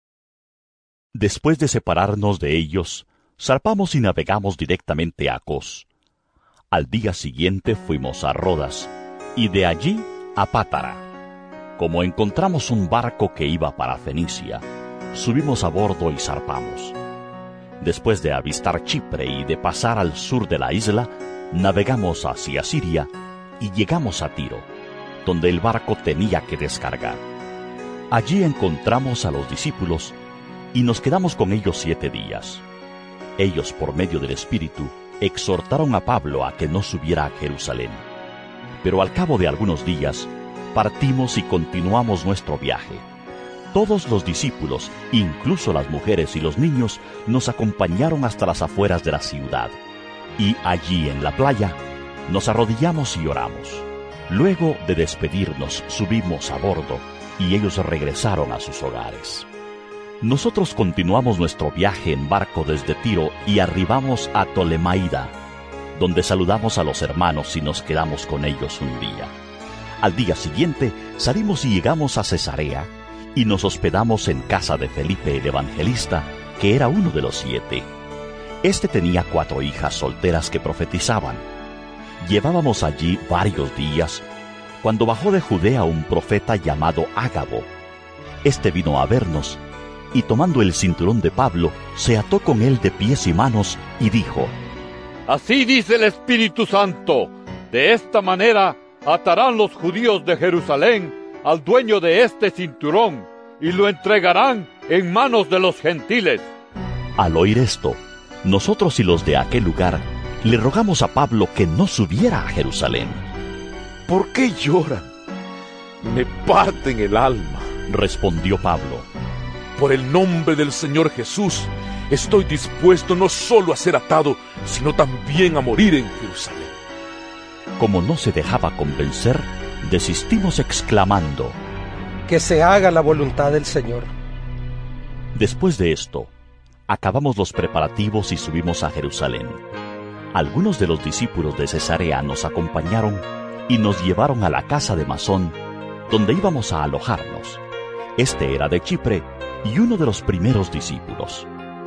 Después de separarnos de ellos, zarpamos y navegamos directamente a Cos. Al día siguiente fuimos a Rodas, y de allí a Pátara. Como encontramos un barco que iba para Fenicia, subimos a bordo y zarpamos. Después de avistar Chipre y de pasar al sur de la isla, navegamos hacia Siria y llegamos a Tiro, donde el barco tenía que descargar. Allí encontramos a los discípulos y nos quedamos con ellos siete días. Ellos, por medio del Espíritu, exhortaron a Pablo a que no subiera a Jerusalén. Pero al cabo de algunos días, partimos y continuamos nuestro viaje. Todos los discípulos, incluso las mujeres y los niños, nos acompañaron hasta las afueras de la ciudad. Y allí en la playa, nos arrodillamos y oramos. Luego de despedirnos, subimos a bordo y ellos regresaron a sus hogares. Nosotros continuamos nuestro viaje en barco desde Tiro y arribamos a Tolemaida, donde saludamos a los hermanos y nos quedamos con ellos un día. Al día siguiente salimos y llegamos a Cesarea y nos hospedamos en casa de Felipe el evangelista, que era uno de los siete. Este tenía cuatro hijas solteras que profetizaban. Llevábamos allí varios días, cuando bajó de Judea un profeta llamado Ágabo. Este vino a vernos, y tomando el cinturón de Pablo, se ató con él de pies y manos, y dijo: Así dice el Espíritu Santo, de esta manera atarán los judíos de Jerusalén al dueño de este cinturón, y lo entregarán en manos de los gentiles. Al oír esto, nosotros y los de aquel lugar le rogamos a Pablo que no subiera a Jerusalén. ¿Por qué lloran? Me parten el alma, respondió Pablo. Por el nombre del Señor Jesús, estoy dispuesto no solo a ser atado, sino también a morir en Jerusalén. Como no se dejaba convencer, desistimos exclamando: Que se haga la voluntad del Señor. Después de esto, acabamos los preparativos y subimos a Jerusalén. Algunos de los discípulos de Cesarea nos acompañaron y nos llevaron a la casa de Masón, donde íbamos a alojarnos. Este era de Chipre y uno de los primeros discípulos.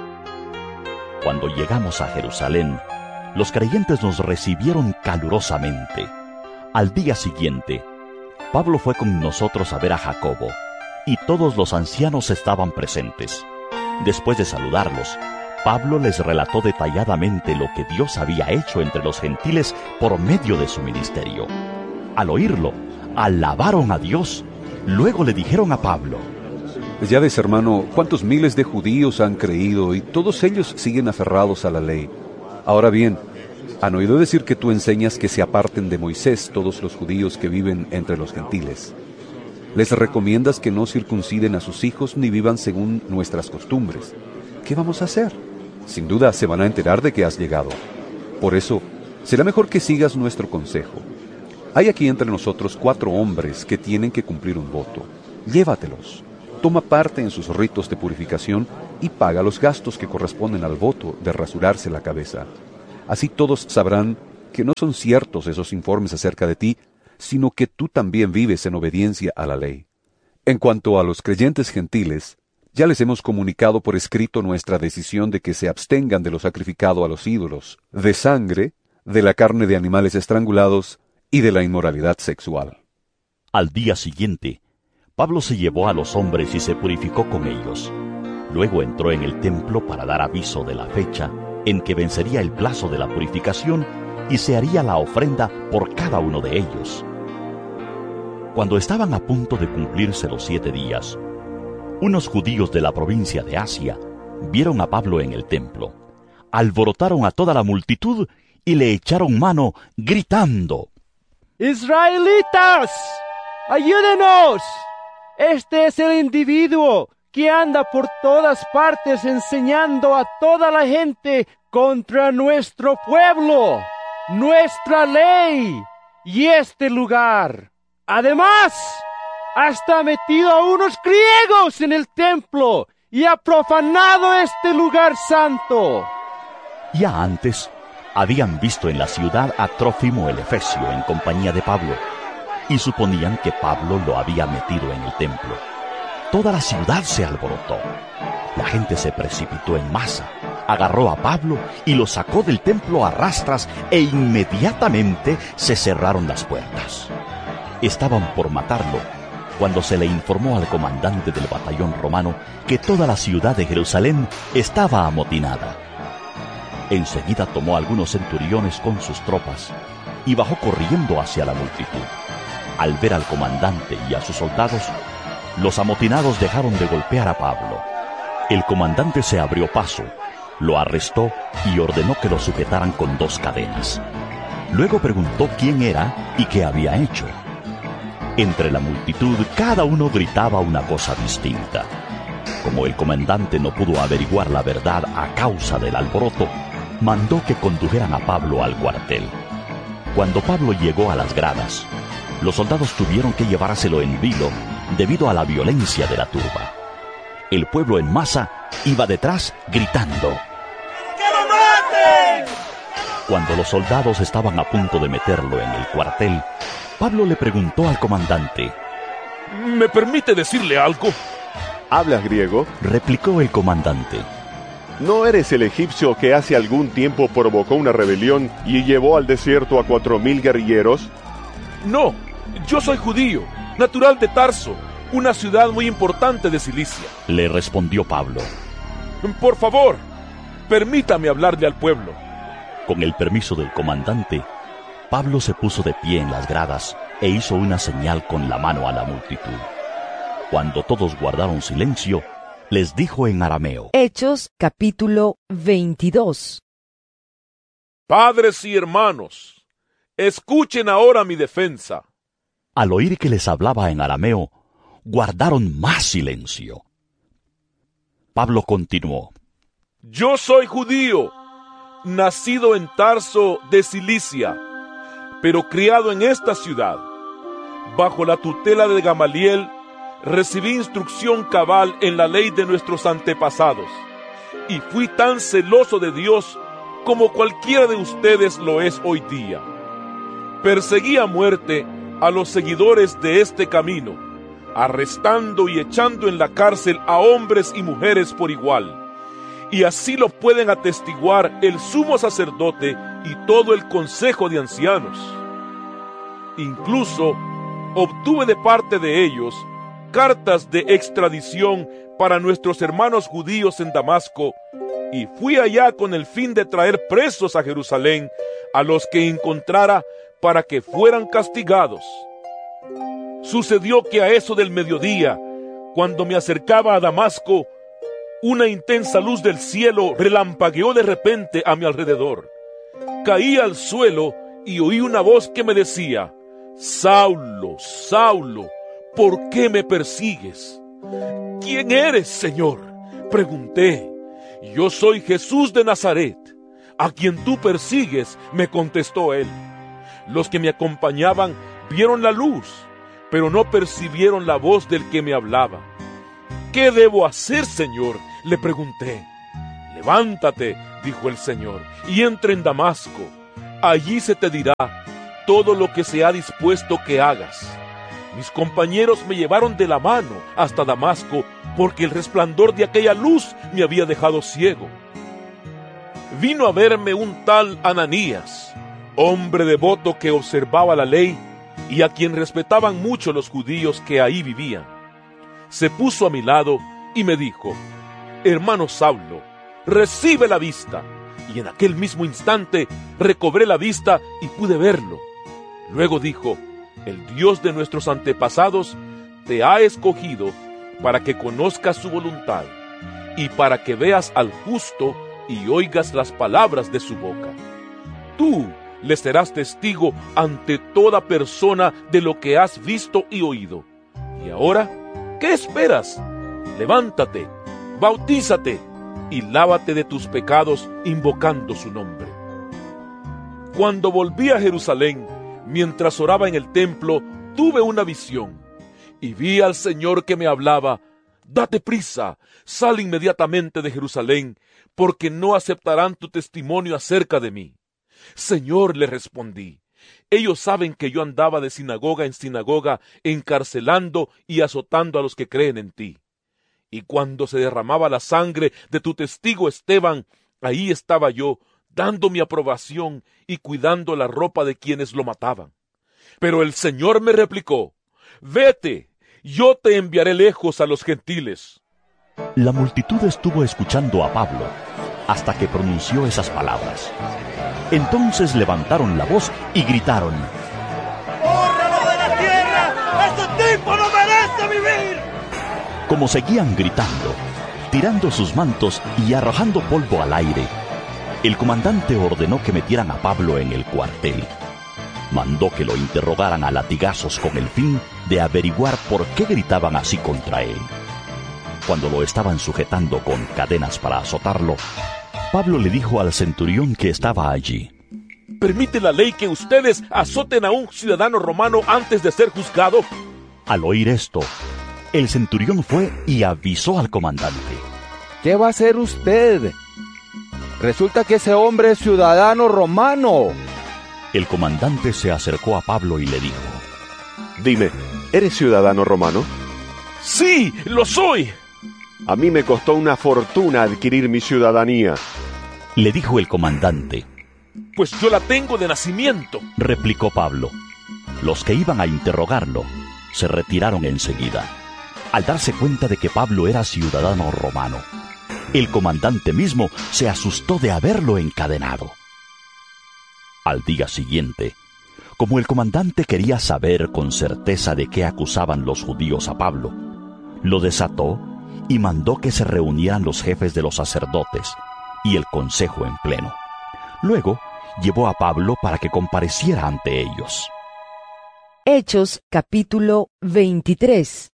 Cuando llegamos a Jerusalén, los creyentes nos recibieron calurosamente. Al día siguiente, Pablo fue con nosotros a ver a Jacobo, y todos los ancianos estaban presentes. Después de saludarlos, Pablo les relató detalladamente lo que Dios había hecho entre los gentiles por medio de su ministerio. Al oírlo, alabaron a Dios. Luego le dijeron a Pablo: Ya ves, hermano, cuántos miles de judíos han creído y todos ellos siguen aferrados a la ley. Ahora bien, han oído decir que tú enseñas que se aparten de Moisés todos los judíos que viven entre los gentiles. Les recomiendas que no circunciden a sus hijos ni vivan según nuestras costumbres. ¿Qué vamos a hacer? Sin duda se van a enterar de que has llegado. Por eso, será mejor que sigas nuestro consejo. Hay aquí entre nosotros cuatro hombres que tienen que cumplir un voto. Llévatelos. toma parte en sus ritos de purificación y paga los gastos que corresponden al voto de rasurarse la cabeza. Así todos sabrán que no son ciertos esos informes acerca de ti, sino que tú también vives en obediencia a la ley. En cuanto a los creyentes gentiles, ya les hemos comunicado por escrito nuestra decisión de que se abstengan de lo sacrificado a los ídolos, de sangre, de la carne de animales estrangulados y de la inmoralidad sexual. Al día siguiente, Pablo se llevó a los hombres y se purificó con ellos. Luego entró en el templo para dar aviso de la fecha en que vencería el plazo de la purificación y se haría la ofrenda por cada uno de ellos. Cuando estaban a punto de cumplirse los siete días, unos judíos de la provincia de Asia vieron a Pablo en el templo, alborotaron a toda la multitud y le echaron mano gritando: ¡Israelitas! ¡Ayúdenos! Este es el individuo que anda por todas partes enseñando a toda la gente contra nuestro pueblo, nuestra ley y este lugar. Además, hasta ha metido a unos griegos en el templo y ha profanado este lugar santo. Ya antes habían visto en la ciudad a Trófimo el Efesio en compañía de Pablo, y suponían que Pablo lo había metido en el templo. Toda la ciudad se alborotó. La gente se precipitó en masa, agarró a Pablo y lo sacó del templo a rastras e inmediatamente se cerraron las puertas. Estaban por matarlo cuando se le informó al comandante del batallón romano que toda la ciudad de Jerusalén estaba amotinada. Enseguida tomó a algunos centuriones con sus tropas y bajó corriendo hacia la multitud. Al ver al comandante y a sus soldados, los amotinados dejaron de golpear a Pablo. El comandante se abrió paso, lo arrestó y ordenó que lo sujetaran con dos cadenas. Luego preguntó quién era y qué había hecho. Entre la multitud, cada uno gritaba una cosa distinta. Como el comandante no pudo averiguar la verdad a causa del alboroto, mandó que condujeran a Pablo al cuartel. Cuando Pablo llegó a las gradas, los soldados tuvieron que llevárselo en vilo debido a la violencia de la turba. El pueblo en masa iba detrás gritando: ¡Que lo maten! Cuando los soldados estaban a punto de meterlo en el cuartel, Pablo le preguntó al comandante: ¿Me permite decirle algo? ¿Hablas griego? Replicó el comandante. ¿No eres el egipcio que hace algún tiempo provocó una rebelión y llevó al desierto a cuatro mil guerrilleros? No, yo soy judío, natural de Tarso, una ciudad muy importante de Cilicia. Le respondió Pablo. Por favor, permítame hablarle al pueblo. Con el permiso del comandante, Pablo se puso de pie en las gradas e hizo una señal con la mano a la multitud. Cuando todos guardaron silencio, les dijo en arameo: Hechos capítulo veintidós. Padres y hermanos, escuchen ahora mi defensa. Al oír que les hablaba en arameo, guardaron más silencio. Pablo continuó: Yo soy judío, nacido en Tarso de Cilicia, pero criado en esta ciudad. Bajo la tutela de Gamaliel, recibí instrucción cabal en la ley de nuestros antepasados, y fui tan celoso de Dios como cualquiera de ustedes lo es hoy día. Perseguí a muerte a los seguidores de este camino, arrestando y echando en la cárcel a hombres y mujeres por igual, y así lo pueden atestiguar el sumo sacerdote y todo el consejo de ancianos. Incluso obtuve de parte de ellos cartas de extradición para nuestros hermanos judíos en Damasco, y fui allá con el fin de traer presos a Jerusalén a los que encontrara para que fueran castigados. Sucedió que a eso del mediodía, cuando me acercaba a Damasco, una intensa luz del cielo relampagueó de repente a mi alrededor. Caí al suelo y oí una voz que me decía: Saulo, Saulo, ¿por qué me persigues? ¿Quién eres, Señor?, pregunté. Yo soy Jesús de Nazaret, a quien tú persigues, me contestó él. Los que me acompañaban vieron la luz, pero no percibieron la voz del que me hablaba. ¿qué debo hacer, Señor?, le pregunté. Levántate, dijo el Señor, y entra en Damasco. Allí se te dirá todo lo que se ha dispuesto que hagas. Mis compañeros me llevaron de la mano hasta Damasco, porque el resplandor de aquella luz me había dejado ciego. Vino a verme un tal Ananías, hombre devoto que observaba la ley y a quien respetaban mucho los judíos que ahí vivían. Se puso a mi lado y me dijo: hermano Saulo, recibe la vista. Y en aquel mismo instante recobré la vista y pude verlo. Luego dijo: el Dios de nuestros antepasados te ha escogido para que conozcas su voluntad y para que veas al justo y oigas las palabras de su boca. Tú le serás testigo ante toda persona de lo que has visto y oído. Y ahora, ¿qué esperas? Levántate, bautízate y lávate de tus pecados invocando su nombre. Cuando volví a Jerusalén, mientras oraba en el templo, tuve una visión y vi al Señor que me hablaba: date prisa, sal inmediatamente de Jerusalén, porque no aceptarán tu testimonio acerca de mí. Señor, le respondí, ellos saben que yo andaba de sinagoga en sinagoga, encarcelando y azotando a los que creen en ti. Y cuando se derramaba la sangre de tu testigo Esteban, ahí estaba yo, dando mi aprobación y cuidando la ropa de quienes lo mataban. Pero el Señor me replicó: vete, yo te enviaré lejos a los gentiles. La multitud estuvo escuchando a Pablo hasta que pronunció esas palabras. Entonces levantaron la voz y gritaron: ¡bórralo de la tierra! ¡Este tipo no merece vivir! Como seguían gritando, tirando sus mantos y arrojando polvo al aire, el comandante ordenó que metieran a Pablo en el cuartel. Mandó que lo interrogaran a latigazos con el fin de averiguar por qué gritaban así contra él. Cuando lo estaban sujetando con cadenas para azotarlo, Pablo le dijo al centurión que estaba allí: ¿permite la ley que ustedes azoten a un ciudadano romano antes de ser juzgado? Al oír esto, el centurión fue y avisó al comandante: ¿qué va a hacer usted? Resulta que ese hombre es ciudadano romano. El comandante se acercó a Pablo y le dijo: dime, ¿eres ciudadano romano? Sí, lo soy. A mí me costó una fortuna adquirir mi ciudadanía. Le dijo el comandante: pues yo la tengo de nacimiento, replicó Pablo. Los que iban a interrogarlo se retiraron enseguida, al darse cuenta de que Pablo era ciudadano romano. El comandante mismo se asustó de haberlo encadenado. Al día siguiente, como el comandante quería saber con certeza de qué acusaban los judíos a Pablo, lo desató y mandó que se reunieran los jefes de los sacerdotes y el consejo en pleno. Luego llevó a Pablo para que compareciera ante ellos. Hechos capítulo veintitrés.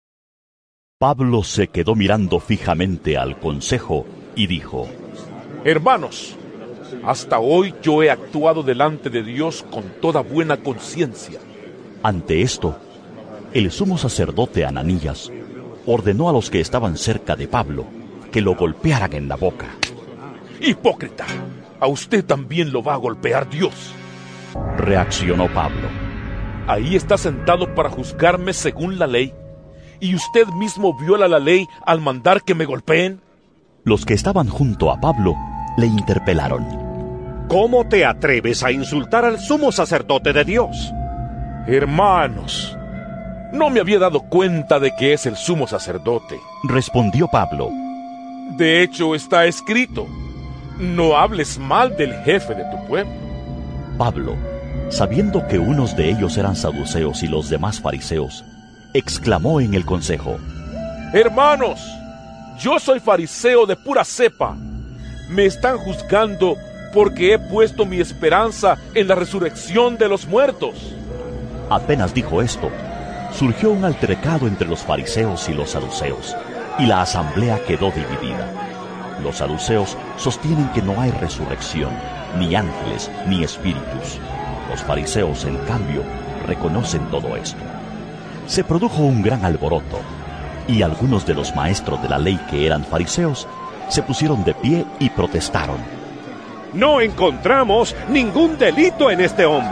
Pablo se quedó mirando fijamente al consejo y dijo: hermanos, hasta hoy yo he actuado delante de Dios con toda buena conciencia. Ante esto, el sumo sacerdote Ananías ordenó a los que estaban cerca de Pablo que lo golpearan en la boca. ¡Hipócrita! A usted también lo va a golpear Dios. Reaccionó Pablo: ahí está sentado para juzgarme según la ley, y usted mismo viola la ley al mandar que me golpeen. Los que estaban junto a Pablo le interpelaron: ¿cómo te atreves a insultar al sumo sacerdote de Dios? Hermanos, no me había dado cuenta de que es el sumo sacerdote, respondió Pablo. De hecho, está escrito: no hables mal del jefe de tu pueblo. Pablo, sabiendo que unos de ellos eran saduceos y los demás fariseos, exclamó en el consejo: hermanos, yo soy fariseo de pura cepa. Me están juzgando porque he puesto mi esperanza en la resurrección de los muertos. Apenas dijo esto, surgió un altercado entre los fariseos y los saduceos, y la asamblea quedó dividida. Los saduceos sostienen que no hay resurrección, ni ángeles, ni espíritus. Los fariseos, en cambio, reconocen todo esto. Se produjo un gran alboroto, Y algunos de los maestros de la ley que eran fariseos se pusieron de pie y protestaron. No encontramos ningún delito en este hombre.